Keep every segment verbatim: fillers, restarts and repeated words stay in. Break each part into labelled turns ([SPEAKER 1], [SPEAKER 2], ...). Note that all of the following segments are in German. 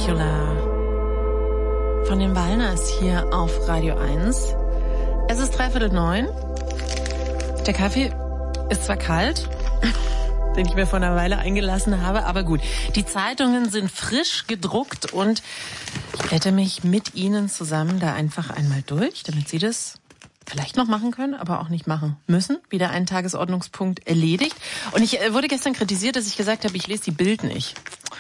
[SPEAKER 1] Dracula von den Walners hier auf Radio eins. Es ist dreiviertel neun. Der Kaffee ist zwar kalt, den ich mir vor einer Weile eingelassen habe, aber gut. Die Zeitungen sind frisch gedruckt und ich blätter mich mit Ihnen zusammen da einfach einmal durch, damit Sie das vielleicht noch machen können, aber auch nicht machen müssen. Wieder ein Tagesordnungspunkt erledigt. Und ich wurde gestern kritisiert, dass ich gesagt habe, ich lese die Bild nicht.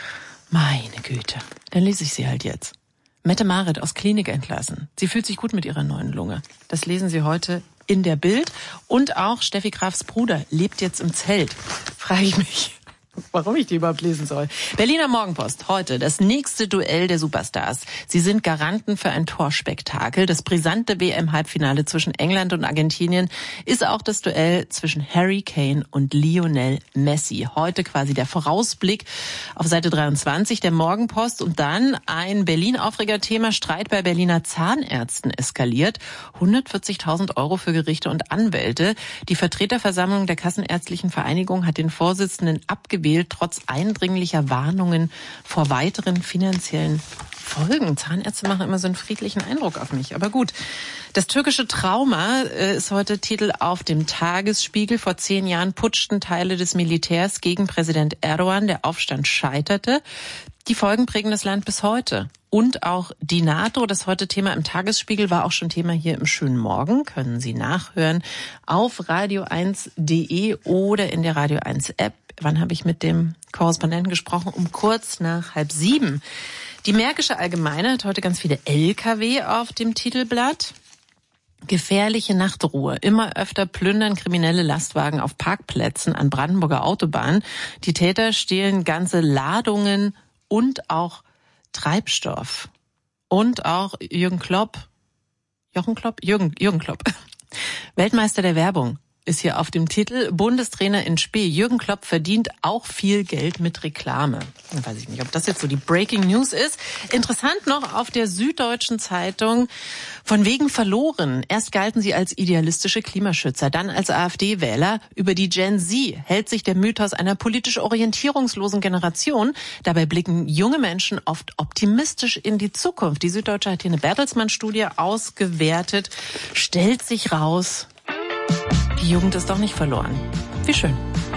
[SPEAKER 1] Meine Güte, dann lese ich sie halt jetzt. Mette Marit aus Klinik entlassen. Sie fühlt sich gut mit ihrer neuen Lunge. Das lesen Sie heute in der Bild. Und auch Steffi Grafs Bruder lebt jetzt im Zelt. Frage ich mich, warum ich die überhaupt lesen soll. Berliner Morgenpost, heute das nächste Duell der Superstars. Sie sind Garanten für ein Torspektakel. Das brisante W M-Halbfinale zwischen England und Argentinien ist auch das Duell zwischen Harry Kane und Lionel Messi. Heute quasi der Vorausblick auf Seite dreiundzwanzig der Morgenpost. Und dann ein Berlin-Aufreger-Thema: Streit bei Berliner Zahnärzten eskaliert. hundertvierzigtausend Euro für Gerichte und Anwälte. Die Vertreterversammlung der Kassenärztlichen Vereinigung hat den Vorsitzenden abgewählt, trotz eindringlicher Warnungen vor weiteren finanziellen Folgen. Zahnärzte machen immer so einen friedlichen Eindruck auf mich. Aber gut, das türkische Trauma äh, ist heute Titel auf dem Tagesspiegel. Vor zehn Jahren putschten Teile des Militärs gegen Präsident Erdogan. Der Aufstand scheiterte. Die Folgen prägen das Land bis heute. Und auch die NATO, das heute Thema im Tagesspiegel, war auch schon Thema hier im Schönen Morgen. Können Sie nachhören auf radio eins punkt de oder in der Radio eins App. Wann habe ich mit dem Korrespondenten gesprochen? Um kurz nach halb sieben. Die Märkische Allgemeine hat heute ganz viele L K W auf dem Titelblatt. Gefährliche Nachtruhe. Immer öfter plündern kriminelle Lastwagen auf Parkplätzen an Brandenburger Autobahnen. Die Täter stehlen ganze Ladungen und auch Treibstoff. Und auch Jürgen Klopp, Jochen Klopp? Jürgen, Jürgen Klopp, Weltmeister der Werbung, ist hier auf dem Titel. Bundestrainer in Spee. Jürgen Klopp verdient auch viel Geld mit Reklame. Dann weiß ich nicht, ob das jetzt so die Breaking News ist. Interessant noch auf der Süddeutschen Zeitung: Von wegen verloren. Erst galten sie als idealistische Klimaschützer, dann als AfD-Wähler. Über die Gen Z hält sich der Mythos einer politisch orientierungslosen Generation. Dabei blicken junge Menschen oft optimistisch in die Zukunft. Die Süddeutsche hat hier eine Bertelsmann-Studie ausgewertet. Stellt sich raus, die Jugend ist doch nicht verloren. Wie schön.